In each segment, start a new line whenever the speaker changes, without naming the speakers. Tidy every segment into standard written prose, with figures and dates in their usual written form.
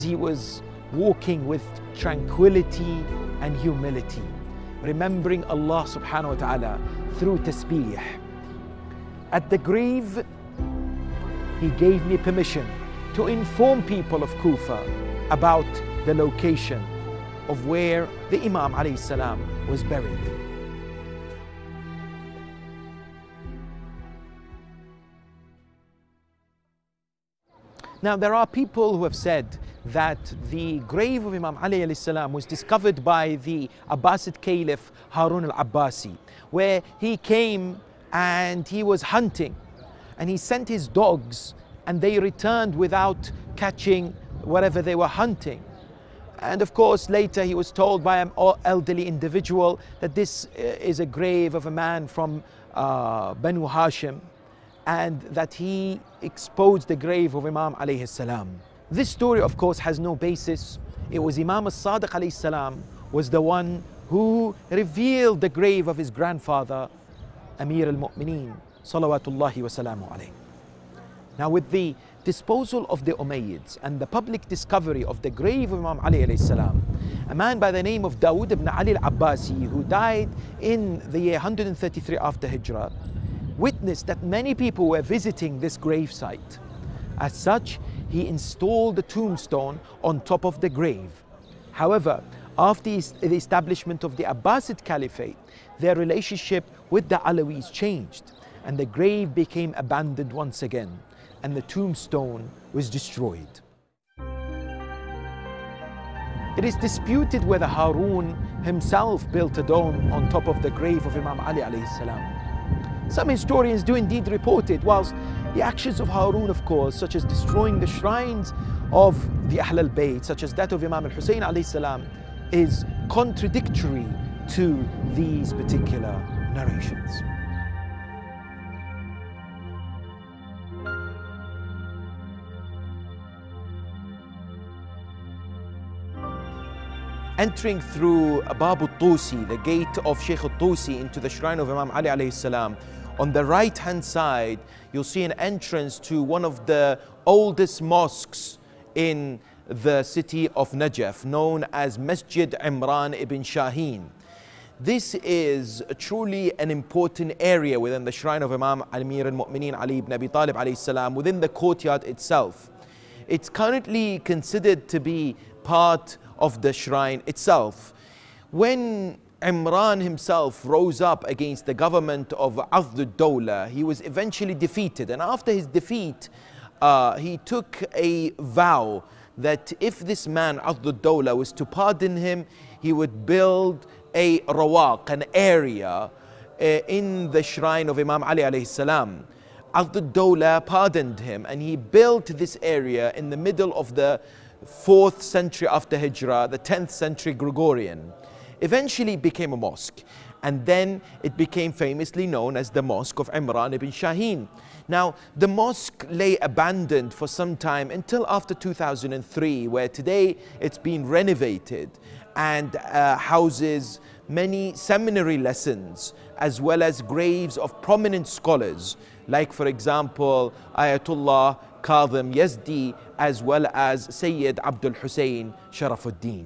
He was walking with tranquility and humility, remembering Allah subhanahu wa ta'ala through tasbih. At the grave, he gave me permission to inform people of Kufa about the location of where the Imam alayhi salam was buried. Now, there are people who have said that the grave of Imam Ali alayhi salam was discovered by the Abbasid Caliph Harun al-Abbasi, where he came and he was hunting and he sent his dogs and they returned without catching whatever they were hunting. And of course, later he was told by an elderly individual that this is a grave of a man from Banu Hashim, and that he exposed the grave of Imam alayhi salam. This story, of course, has no basis. It was Imam as-Sadiq alayhi salam was the one who revealed the grave of his grandfather, Amir al-Mu'mineen, salawatullahi wa salamu alayhi. Now, with the disposal of the Umayyads and the public discovery of the grave of Imam Ali alayhi salam, a man by the name of Dawood ibn Ali al-Abbasi, who died in the year 133 after Hijrah, witnessed that many people were visiting this grave site. As such, he installed a tombstone on top of the grave. However, after the establishment of the Abbasid Caliphate, their relationship with the Alawis changed, and the grave became abandoned once again, and the tombstone was destroyed. It is disputed whether Harun himself built a dome on top of the grave of Imam Ali alayhi salam. Some historians do indeed report it, whilst the actions of Harun, of course, such as destroying the shrines of the Ahl al-Bayt, such as that of Imam al-Hussein alayhi salam, is contradictory to these particular narrations. Entering through Bab al-Tusi, the gate of Sheikh al-Tusi, into the shrine of Imam Ali alayhi salam, on the right hand side you'll see an entrance to one of the oldest mosques in the city of Najaf, known as Masjid Imran ibn Shaheen. This is truly an important area within the shrine of Imam Amir al-Mu'mineen Ali ibn Abi Talib alayhi salam, within the courtyard itself. It's currently considered to be part of the shrine itself. When Imran himself rose up against the government of Azd al-Dawla, he was eventually defeated, and after his defeat he took a vow that if this man Azd al-Dawla was to pardon him, he would build a rawaq, an area in the shrine of Imam Ali alayhi salam. Azd al-Dawla pardoned him, and he built this area in the middle of the 4th century after Hijrah, the 10th century Gregorian. Eventually it became a mosque, and then it became famously known as the Mosque of Imran ibn Shaheen. Now, the mosque lay abandoned for some time until after 2003, where today it's been renovated and houses many seminary lessons, as well as graves of prominent scholars, like, for example, Ayatollah Kadhim Yazdi, as well as Sayyid Abdul Hussein Sharafuddin.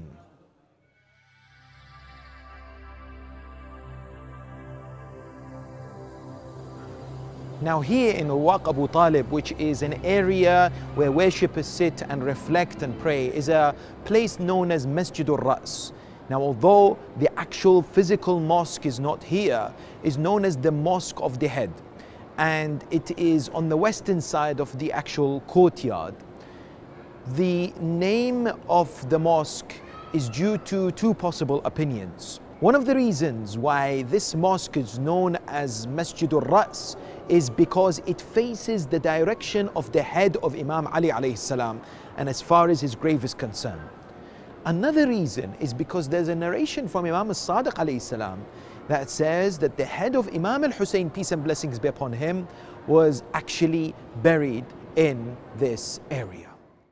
Now, here in Rawaq Abu Talib, which is an area where worshippers sit and reflect and pray, is a place known as Masjid al-Ra's. Now, although the actual physical mosque is not here, is known as the Mosque of the Head, and it is on the western side of the actual courtyard. The name of the mosque is due to two possible opinions. One of the reasons why this mosque is known as Masjid al-Ra's is because it faces the direction of the head of Imam Ali alayhi salam, and as far as his grave is concerned. Another reason is because there's a narration from Imam as-Sadiq alayhi salam that says that the head of Imam al-Hussein, peace and blessings be upon him, was actually buried in this area.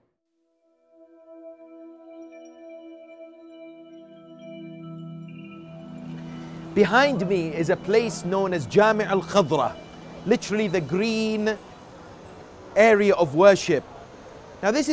Behind me is a place known as Jami' al-Khadra, literally the green area of worship. Now, this